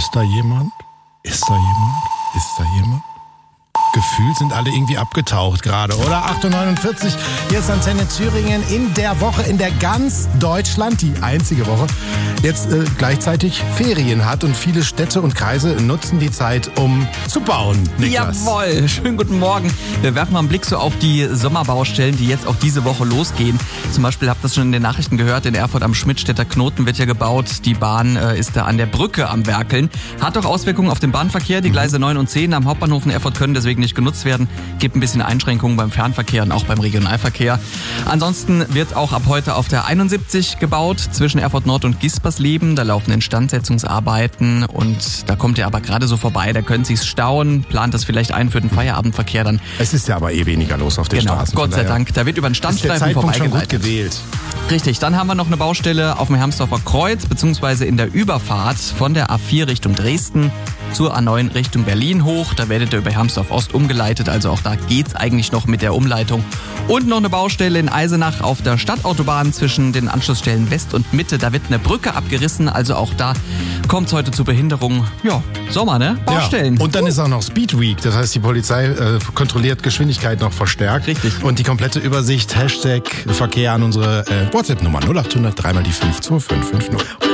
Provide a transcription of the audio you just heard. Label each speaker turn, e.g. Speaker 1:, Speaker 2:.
Speaker 1: Ist da jemand? Ist da jemand? Ist da jemand? Gefühlt sind alle irgendwie abgetaucht gerade, oder? 8.49 Uhr, hier ist Antenne Thüringen in der Woche, in der ganz Deutschland, die einzige Woche, jetzt gleichzeitig Ferien hat und viele Städte und Kreise nutzen die Zeit, um zu bauen. Niklas.
Speaker 2: Jawohl, schönen guten Morgen. Wir werfen mal einen Blick so auf die Sommerbaustellen, die jetzt auch diese Woche losgehen. Zum Beispiel, habt ihr das schon in den Nachrichten gehört, in Erfurt am Schmidtstädter Knoten wird ja gebaut. Die Bahn ist da an der Brücke am Werkeln. Hat auch Auswirkungen auf den Bahnverkehr. Die Gleise 9 und 10 am Hauptbahnhof in Erfurt können deswegen nicht genutzt werden. Gibt ein bisschen Einschränkungen beim Fernverkehr und auch beim Regionalverkehr. Ansonsten wird auch ab heute auf der 71 gebaut, zwischen Erfurt Nord und Gispersleben. Da laufen Instandsetzungsarbeiten und da kommt ihr aber gerade so vorbei. Da können sich's stauen, plant das vielleicht ein für den Feierabendverkehr dann.
Speaker 1: Es ist ja aber weniger los auf den Straßen.
Speaker 2: Gott sei Dank. Da wird über den Standstreifen vorbeigeleitet.
Speaker 1: Schon gut gewählt.
Speaker 2: Richtig, dann haben wir noch eine Baustelle auf dem Hermsdorfer Kreuz, beziehungsweise in der Überfahrt von der A4 Richtung Dresden zur A9 Richtung Berlin hoch. Da werdet ihr über Hermsdorf Ost umgeleitet, also auch da geht's eigentlich noch mit der Umleitung. Und noch eine Baustelle in Eisenach auf der Stadtautobahn zwischen den Anschlussstellen West und Mitte. Da wird eine Brücke abgerissen, also auch da kommt's heute zu Behinderungen. Ja, Sommer, ne? Baustellen.
Speaker 1: Ja. Und dann ist auch noch Speed Week, das heißt, die Polizei kontrolliert Geschwindigkeit noch verstärkt.
Speaker 2: Richtig.
Speaker 1: Und die komplette Übersicht, Hashtag Verkehr an unsere WhatsApp-Nummer 0800 3 mal die 5 2550.